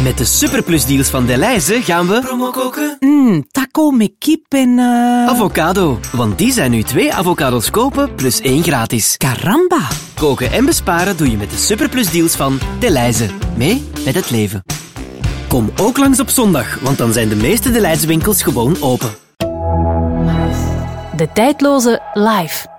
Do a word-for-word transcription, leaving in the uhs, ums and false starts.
Met de superplusdeals van Delhaize gaan we promo koken. Mm, taco met kip en... Uh... Avocado, want die zijn nu twee avocados kopen plus één gratis. Caramba. Koken en besparen doe je met de superplusdeals van Delhaize. Mee met het leven. Kom ook langs op zondag, want dan zijn de meeste Delhaize winkels gewoon open. De tijdloze live.